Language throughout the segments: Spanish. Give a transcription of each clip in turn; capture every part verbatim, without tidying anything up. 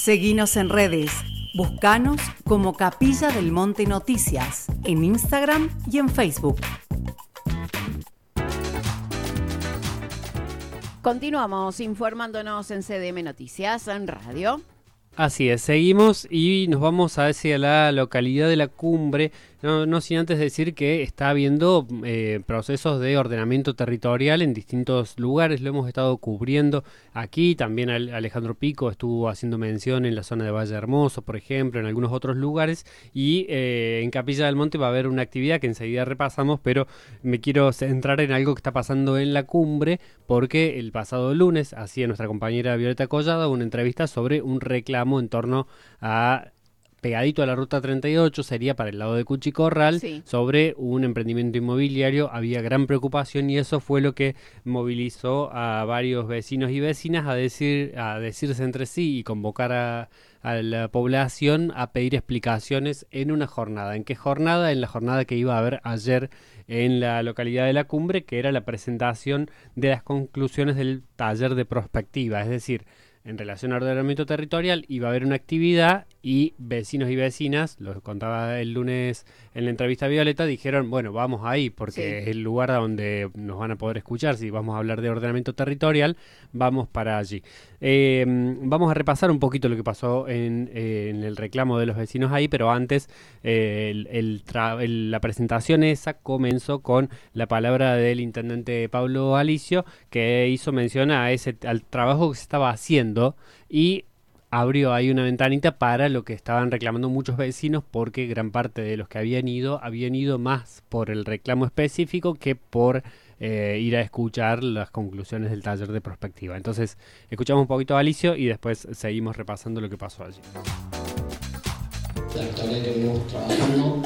Seguinos en redes. Buscanos como Capilla del Monte Noticias en Instagram y en Facebook. Continuamos informándonos en C D M Noticias en Radio. Así es, seguimos y nos vamos hacia la localidad de La Cumbre, no, no sin antes decir que está habiendo eh, procesos de ordenamiento territorial en distintos lugares, lo hemos estado cubriendo aquí, también Alejandro Pico estuvo haciendo mención en la zona de Valle Hermoso, por ejemplo, en algunos otros lugares, y eh, en Capilla del Monte va a haber una actividad que enseguida repasamos, pero me quiero centrar en algo que está pasando en La Cumbre, porque el pasado lunes hacía nuestra compañera Violeta Collada una entrevista sobre un reclamo en torno a, pegadito a la ruta treinta y ocho, sería para el lado de Cuchicorral, sí, sobre un emprendimiento inmobiliario. Había gran preocupación y eso fue lo que movilizó a varios vecinos y vecinas a decir, a decirse entre sí y convocar a, a la población a pedir explicaciones en una jornada. ¿En qué jornada? En la jornada que iba a haber ayer en la localidad de La Cumbre, que era la presentación de las conclusiones del taller de prospectiva, es decir, en relación al ordenamiento territorial iba a haber una actividad y vecinos y vecinas, lo contaba el lunes en la entrevista a Violeta, dijeron, bueno, vamos ahí porque sí, es el lugar donde nos van a poder escuchar. Si vamos a hablar de ordenamiento territorial, vamos para allí. Eh, vamos a repasar un poquito lo que pasó en, eh, en el reclamo de los vecinos ahí, pero antes eh, el, el tra- el, la presentación esa comenzó con la palabra del intendente Pablo Alicio, que hizo mención a ese, al trabajo que se estaba haciendo y abrió ahí una ventanita para lo que estaban reclamando muchos vecinos, porque gran parte de los que habían ido, habían ido más por el reclamo específico que por eh, ir a escuchar las conclusiones del taller de prospectiva. Entonces, escuchamos un poquito a Alicio y después seguimos repasando lo que pasó allí. La actualidad que venimos trabajando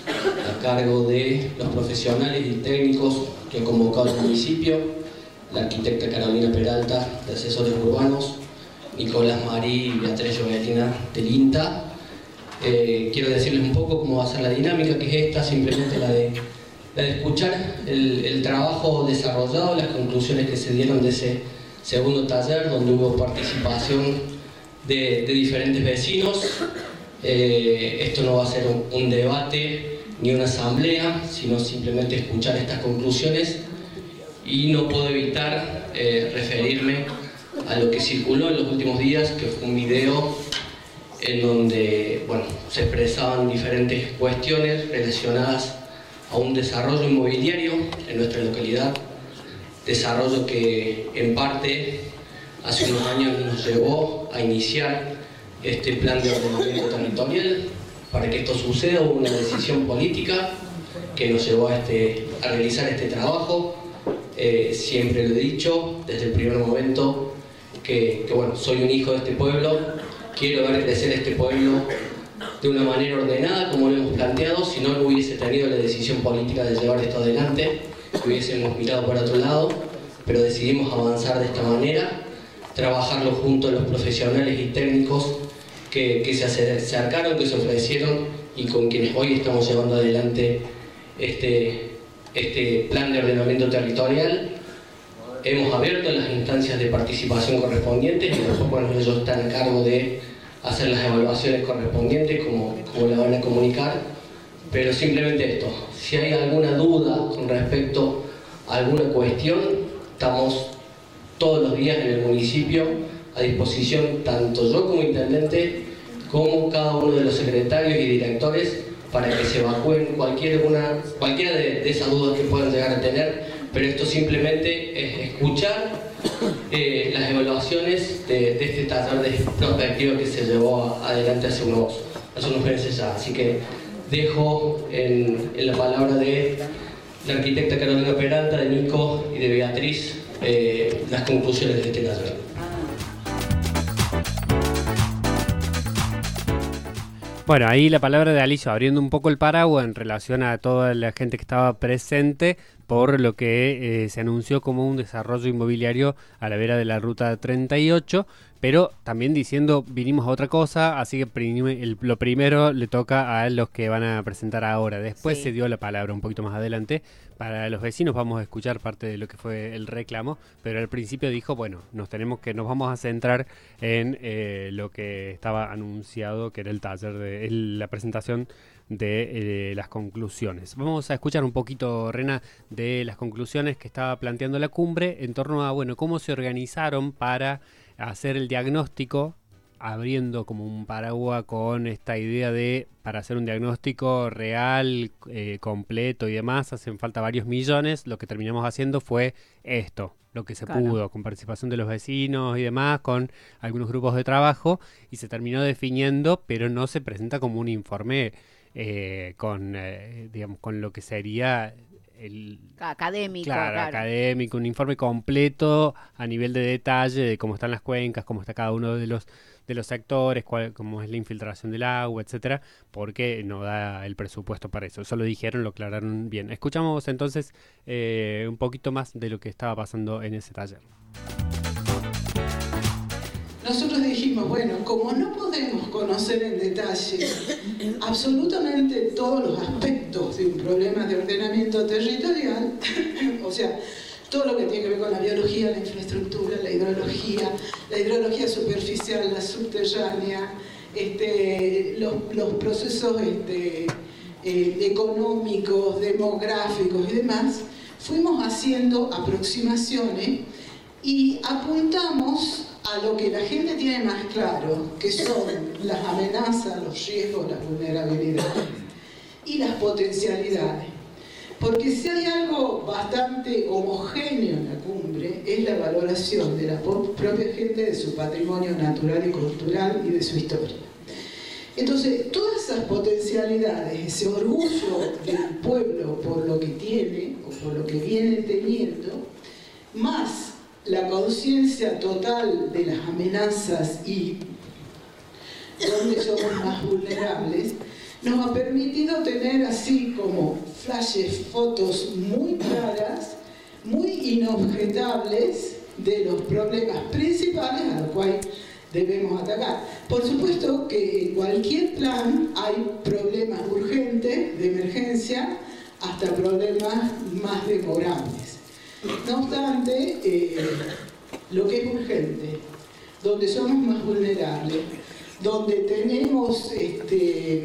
a cargo de los profesionales y técnicos que ha convocado el municipio, la arquitecta Carolina Peralta de Asesores Urbanos, Nicolás Marí y Beatriz Jovelina del INTA. Eh, quiero decirles un poco cómo va a ser la dinámica, que es esta, simplemente la de, la de escuchar el, el trabajo desarrollado, las conclusiones que se dieron de ese segundo taller, donde hubo participación de, de diferentes vecinos. Eh, esto no va a ser un, un debate ni una asamblea, sino simplemente escuchar estas conclusiones, y no puedo evitar eh, referirme a lo que circuló en los últimos días, que fue un video en donde, bueno, se expresaban diferentes cuestiones relacionadas a un desarrollo inmobiliario en nuestra localidad, desarrollo que en parte hace unos años nos llevó a iniciar este plan de ordenamiento territorial. Para que esto suceda hubo una decisión política que nos llevó a, este, a realizar este trabajo. Eh, siempre lo he dicho desde el primer momento, que, que bueno, soy un hijo de este pueblo, quiero ver crecer este pueblo de una manera ordenada como lo hemos planteado. Si no, no hubiese tenido la decisión política de llevar esto adelante, hubiésemos mirado por otro lado, pero decidimos avanzar de esta manera, trabajarlo junto a los profesionales y técnicos que, que se acercaron, que se ofrecieron y con quienes hoy estamos llevando adelante este, este plan de ordenamiento territorial. Hemos abierto las instancias de participación correspondientes y después, bueno, ellos están a cargo de hacer las evaluaciones correspondientes, como, como la van a comunicar. Pero simplemente esto, si hay alguna duda con respecto a alguna cuestión, estamos todos los días en el municipio a disposición, tanto yo como intendente, como cada uno de los secretarios y directores, para que se evacúen cualquier una, cualquiera de, de esas dudas que puedan llegar a tener. Pero esto simplemente es escuchar eh, las evaluaciones de, de este taller de prospectiva que se llevó adelante hace unos, hace unos meses ya. Así que dejo en, en la palabra de la arquitecta Carolina Peralta, de Nico y de Beatriz eh, las conclusiones de este taller. Bueno, ahí la palabra de Alicio abriendo un poco el paraguas en relación a toda la gente que estaba presente por lo que eh, se anunció como un desarrollo inmobiliario a la vera de la ruta treinta y ocho, pero también diciendo vinimos a otra cosa, así que prim- el- lo primero le toca a los que van a presentar ahora. Después Sí. se dio la palabra un poquito más adelante. Para los vecinos vamos a escuchar parte de lo que fue el reclamo, pero al principio dijo, bueno, nos tenemos que, nos vamos a centrar en eh, lo que estaba anunciado, que era el taller de el- la presentación de eh, las conclusiones. Vamos a escuchar un poquito, Rena, de las conclusiones que estaba planteando la cumbre en torno a, bueno, cómo se organizaron para hacer el diagnóstico, abriendo como un paraguas con esta idea de, para hacer un diagnóstico real, eh, completo y demás, hacen falta varios millones. Lo que terminamos haciendo fue esto, lo que se Claro. pudo, con participación de los vecinos y demás, con algunos grupos de trabajo, y se terminó definiendo, pero no se presenta como un informe eh, con, eh, digamos, con lo que sería el Académico, claro, claro. académico, un informe completo a nivel de detalle de cómo están las cuencas, cómo está cada uno de los de los sectores, cuál, cómo es la infiltración del agua, etcétera, porque no da el presupuesto para eso. Eso lo dijeron, lo aclararon bien. Escuchamos entonces eh, un poquito más de lo que estaba pasando en ese taller. Nosotros dijimos, bueno, como no podemos conocer en detalle absolutamente todos los aspectos de un problema de ordenamiento territorial, o sea, todo lo que tiene que ver con la biología, la infraestructura, la hidrología, la hidrología superficial, la subterránea, este, los, los procesos este, eh, económicos, demográficos y demás, fuimos haciendo aproximaciones y apuntamos a lo que la gente tiene más claro, que son las amenazas, los riesgos, las vulnerabilidades y las potencialidades. Porque si hay algo bastante homogéneo en la cumbre, es la valoración de la propia gente de su patrimonio natural y cultural y de su historia. Entonces, todas esas potencialidades, ese orgullo del pueblo por lo que tiene o por lo que viene teniendo, más la conciencia total de las amenazas y donde somos más vulnerables, nos ha permitido tener así como flashes, fotos muy claras, muy inobjetables de los problemas principales a los cuales debemos atacar. Por supuesto que en cualquier plan hay problemas urgentes de emergencia hasta problemas más demorables. No obstante, eh, lo que es urgente, donde somos más vulnerables, donde tenemos este,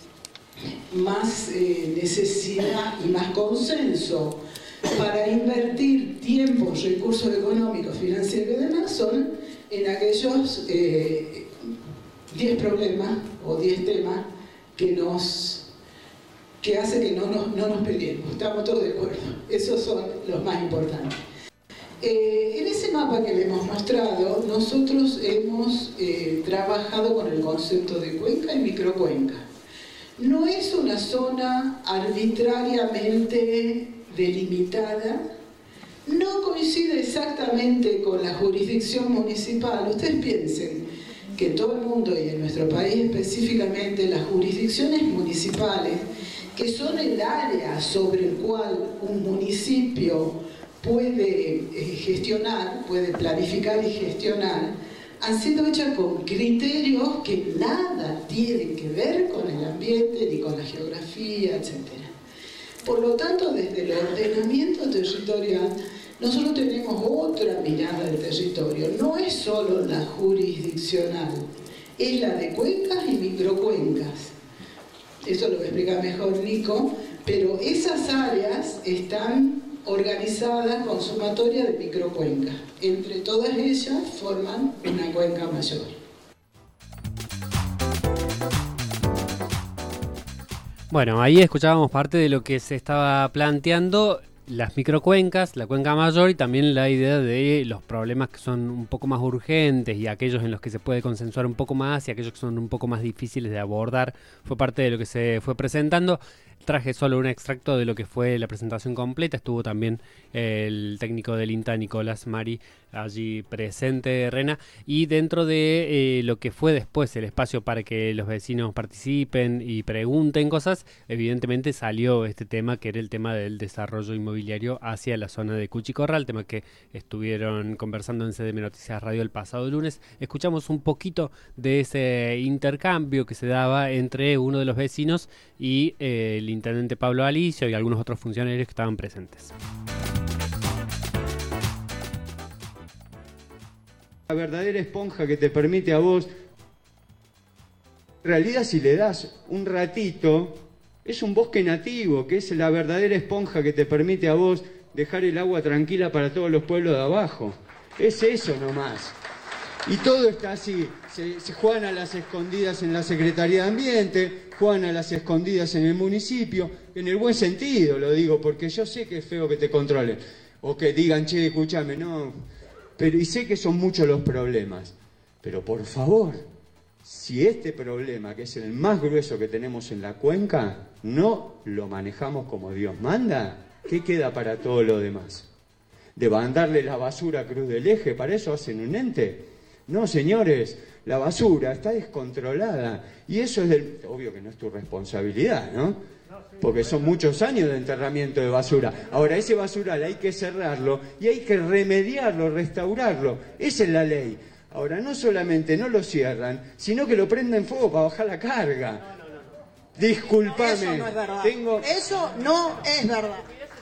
más eh, necesidad y más consenso para invertir tiempo, recursos económicos, financieros y demás, son en aquellos eh, diez problemas o diez temas que nos que hace que no nos, no nos peleemos. Estamos todos de acuerdo. Esos son los más importantes. Eh, en ese mapa que le hemos mostrado, nosotros hemos eh, trabajado con el concepto de cuenca y microcuenca. No es una zona arbitrariamente delimitada, no coincide exactamente con la jurisdicción municipal. Ustedes piensen que en todo el mundo y en nuestro país específicamente las jurisdicciones municipales, que son el área sobre el cual un municipio puede eh, gestionar, puede planificar y gestionar, han sido hechas con criterios que nada tienen que ver con el ambiente ni con la geografía, etcétera. Por lo tanto, desde el ordenamiento territorial, nosotros tenemos otra mirada del territorio. No es solo la jurisdiccional, es la de cuencas y microcuencas. Eso lo va a explicar mejor Nico, pero esas áreas están organizadas con sumatoria de microcuencas. Entre todas ellas forman una cuenca mayor. Bueno, ahí escuchábamos parte de lo que se estaba planteando, las microcuencas, la cuenca mayor y también la idea de los problemas que son un poco más urgentes y aquellos en los que se puede consensuar un poco más y aquellos que son un poco más difíciles de abordar. Fue parte de lo que se fue presentando. traje solo un extracto de lo que fue la presentación completa. Estuvo también el técnico del INTA, Nicolás Mari, allí presente, Rena, y dentro de eh, lo que fue después el espacio para que los vecinos participen y pregunten cosas, evidentemente salió este tema, que era el tema del desarrollo inmobiliario hacia la zona de Cuchicorral, tema que estuvieron conversando en C D M Noticias Radio el pasado lunes. Escuchamos un poquito de ese intercambio que se daba entre uno de los vecinos y eh, el intendente Pablo Alicio y algunos otros funcionarios que estaban presentes. La verdadera esponja que te permite a vos, en realidad si le das un ratito, es un bosque nativo, que es la verdadera esponja que te permite a vos dejar el agua tranquila para todos los pueblos de abajo. Es eso nomás. Y todo está así, se, se juegan a las escondidas en la Secretaría de Ambiente, juegan a las escondidas en el municipio, en el buen sentido lo digo, porque yo sé que es feo que te controlen, o que digan, che, escúchame, no... Pero, y sé que son muchos los problemas, pero por favor, si este problema, que es el más grueso que tenemos en la cuenca, no lo manejamos como Dios manda, ¿qué queda para todo lo demás? ¿De mandarle la basura a Cruz del Eje? ¿Para eso hacen un ente? No, señores, la basura está descontrolada, y eso es del... Obvio que no es tu responsabilidad, ¿no? Porque son muchos años de enterramiento de basura. Ahora, ese basural hay que cerrarlo y hay que remediarlo, restaurarlo. Esa es la ley. Ahora, no solamente no lo cierran, sino que lo prenden fuego para bajar la carga. No, no, no. Disculpame. Eso no es verdad. Tengo... Eso no es verdad.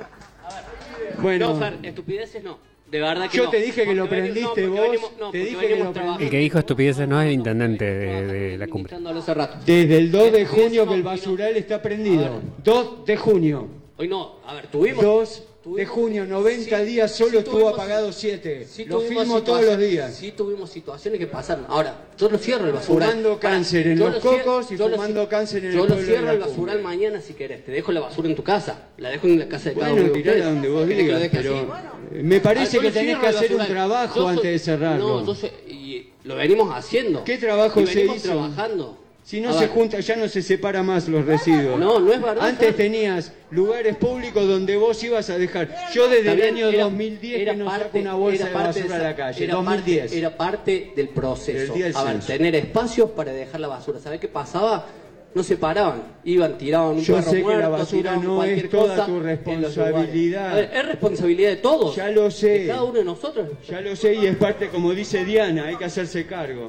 Bueno, no, Fer, estupideces no. De verdad que yo no. te dije que lo Porque prendiste venimos, no, vos. venimos, no, te dije que lo prendiste. El que dijo estupideces no es el intendente de, de la cumbre. Desde el dos de junio que el basural está prendido. dos de junio. Hoy no, a ver, tuvimos... dos de junio, noventa sí, días, solo sí estuvo tuvimos, apagado siete. Sí lo filmo todos los días. Sí tuvimos situaciones que pasaron. Ahora, yo lo cierro el basural. Fumando cáncer en yo los lo cocos cierro, y fumando cáncer en yo el lo pueblo cierro de la el basural cumbre. mañana si querés. Te dejo la basura en tu casa. La dejo en la casa de cada Bueno, uno de tirala ustedes. donde vos ¿Querés que lo digas, deje pero así? me parece Ah, yo que lo tenés cierro que el hacer un basural. trabajo Yo soy- antes de cerrarlo. No, yo soy- y lo venimos haciendo. ¿Qué trabajo Y se venimos hizo? trabajando. Si no A se ver. junta, ya no se separa más los residuos. No, no es verdad. Antes tenías lugares públicos donde vos ibas a dejar. Yo desde el También año era- dos mil diez era que no parte- saco una bolsa era de parte basura a esa- la calle. Era dos mil diez. parte, era parte del proceso. El día del A ver, censo. tener espacios para dejar la basura. ¿Sabés qué pasaba? No se paraban, iban, tiraban un Yo perro sé que muerto, la basura tiraban no cualquier es toda cosa tu en los responsabilidad. lugares. A ver, es responsabilidad de todos. Ya lo sé. De cada uno de nosotros. Ya lo sé y es parte, como dice Diana, hay que hacerse cargo.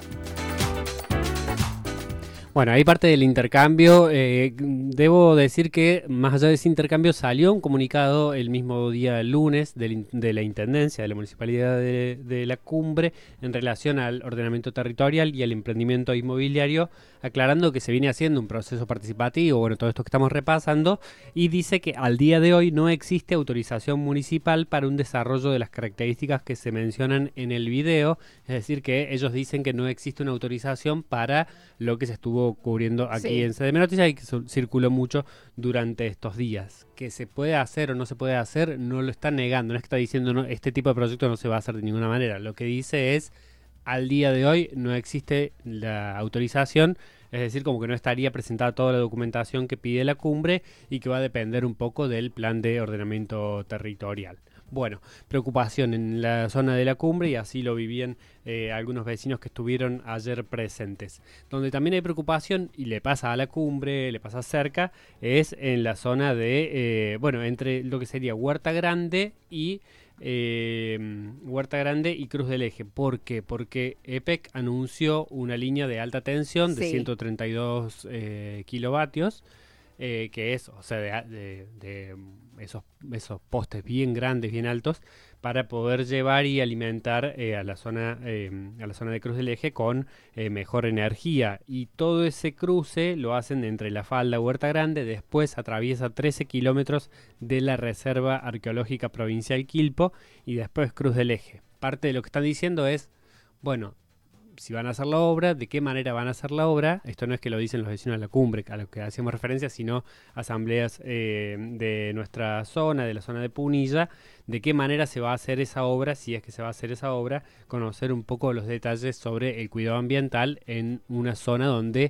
Bueno, ahí parte del intercambio. Eh, debo decir que más allá de ese intercambio salió un comunicado el mismo día lunes del, de la Intendencia de la Municipalidad de, de la Cumbre en relación al ordenamiento territorial y al emprendimiento inmobiliario, aclarando que se viene haciendo un proceso participativo, bueno, todo esto que estamos repasando, y dice que al día de hoy no existe autorización municipal para un desarrollo de las características que se mencionan en el video, es decir, que ellos dicen que no existe una autorización para lo que se estuvo cubriendo aquí Sí. en C D M Noticias y que su- circuló mucho durante estos días. Que se puede hacer o no se puede hacer, no lo está negando, no es que está diciendo no, este tipo de proyecto no se va a hacer de ninguna manera. Lo que dice es, al día de hoy no existe la autorización, es decir, como que no estaría presentada toda la documentación que pide la cumbre y que va a depender un poco del plan de ordenamiento territorial. Bueno, preocupación en la zona de la cumbre y así lo vivían eh, algunos vecinos que estuvieron ayer presentes. Donde también hay preocupación y le pasa a la cumbre, le pasa cerca, es en la zona de, eh, bueno, entre lo que sería Huerta Grande y eh, Huerta Grande y Cruz del Eje. ¿Por qué? Porque E P E C anunció una línea de alta tensión de Sí. ciento treinta y dos eh, kilovatios. Eh, que es, o sea, de, de, de esos, esos postes bien grandes, bien altos, para poder llevar y alimentar eh, a la zona eh, a la zona de Cruz del Eje con eh, mejor energía. Y todo ese cruce lo hacen entre la falda Huerta Grande, después atraviesa trece kilómetros de la Reserva Arqueológica Provincial Quilpo y después Cruz del Eje. Parte de lo que están diciendo es, bueno, si van a hacer la obra, de qué manera van a hacer la obra. Esto no es que lo dicen los vecinos de la cumbre, a los que hacemos referencia, sino asambleas eh, de nuestra zona, de la zona de Punilla, de qué manera se va a hacer esa obra, si es que se va a hacer esa obra, conocer un poco los detalles sobre el cuidado ambiental en una zona donde,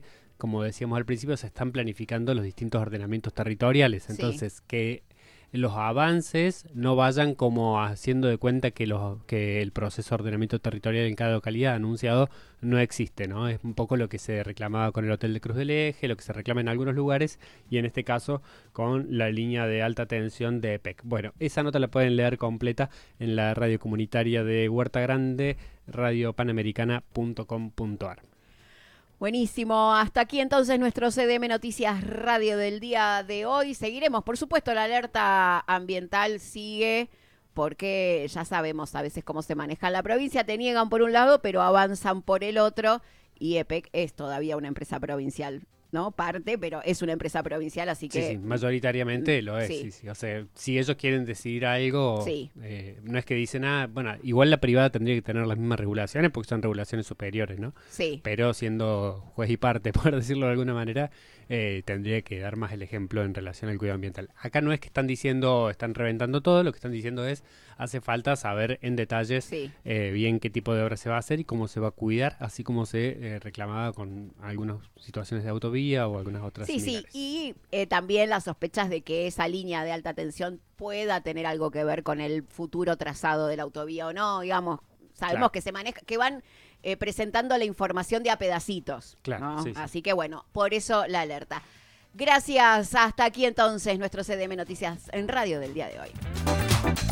como decíamos al principio, se están planificando los distintos ordenamientos territoriales. Entonces, sí. que los avances no vayan como haciendo de cuenta que, los, que el proceso de ordenamiento territorial en cada localidad anunciado no existe, ¿no? Es un poco lo que se reclamaba con el Hotel de Cruz del Eje, lo que se reclama en algunos lugares y en este caso con la línea de alta tensión de E P E C. Bueno, esa nota la pueden leer completa en la radio comunitaria de Huerta Grande, radio panamericana punto com punto a r. Buenísimo, hasta aquí entonces nuestro C D M Noticias Radio del día de hoy. Seguiremos, por supuesto, la alerta ambiental sigue, porque ya sabemos a veces cómo se maneja en la provincia, te niegan por un lado, pero avanzan por el otro, y E P E C es todavía una empresa provincial, ¿no? Parte, pero es una empresa provincial, así que... Sí, sí, mayoritariamente lo es, sí. sí, sí. O sea, si ellos quieren decidir algo, sí. eh, no es que dicen, ah, bueno, igual la privada tendría que tener las mismas regulaciones porque son regulaciones superiores, ¿no? Sí. Pero siendo juez y parte, por decirlo de alguna manera, eh, tendría que dar más el ejemplo en relación al cuidado ambiental. Acá no es que están diciendo, están reventando todo, lo que están diciendo es, hace falta saber en detalles sí. eh, bien qué tipo de obra se va a hacer y cómo se va a cuidar, así como se eh, reclamaba con algunas situaciones de autovía o algunas otras Sí, similares. sí, y eh, también las sospechas de que esa línea de alta tensión pueda tener algo que ver con el futuro trazado de la autovía o no, digamos, sabemos claro. que se maneja, que van eh, presentando la información de a pedacitos, claro, ¿no? sí, sí. Así que bueno, por eso la alerta. Gracias, hasta aquí entonces nuestro C D M Noticias en Radio del día de hoy.